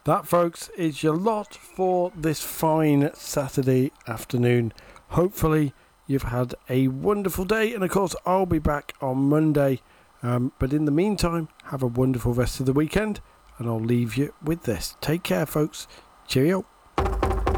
That, folks, is your lot for this fine Saturday afternoon. Hopefully you've had a wonderful day, and of course I'll be back on Monday. But in the meantime, have a wonderful rest of the weekend, and I'll leave you with this. Take care, folks. Cheerio.